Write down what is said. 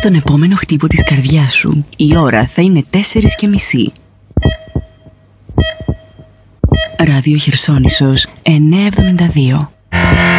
τον επόμενο χτύπο της καρδιάς σου. Η ώρα θα είναι 4:30. Ράδιο Χερσόνησος 972.